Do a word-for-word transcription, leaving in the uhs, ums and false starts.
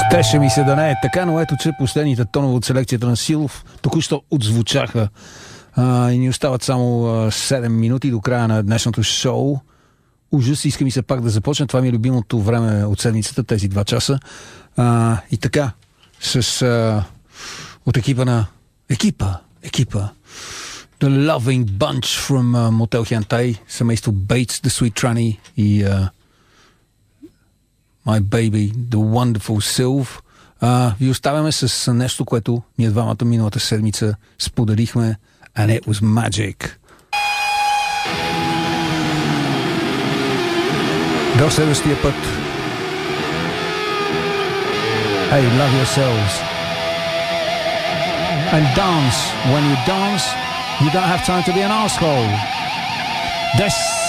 Щеше ми се да не е така, но ето, че последните тонове от селекцията на Силов току-що отзвучаха а, и ни остават само а, седем минути до края на днешното шоу. Ужас, иска ми се пак да започна. Това ми е любимото време от седмицата, тези два часа. А, и така, с а, от екипа на екипа, екипа The Loving Bunch from uh, Motel Hentai, семейство Bates, The Sweet Tranny и uh, My Baby, The Wonderful Sylve. Uh, ви оставяме с нещо, което ние двамата миналата седмица споделихме, and it was magic. До следващия път. Hey, love yourselves. And dance. When you dance, you don't have time to be an asshole. This